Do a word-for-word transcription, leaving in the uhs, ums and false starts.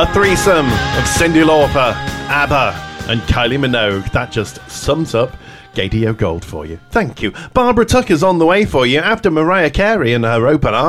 A threesome of Cyndi Lauper, ABBA, and Kylie Minogue. That just sums up Gaydio Gold for you. Thank you. Barbara Tucker's on the way for you after Mariah Carey and her open arms.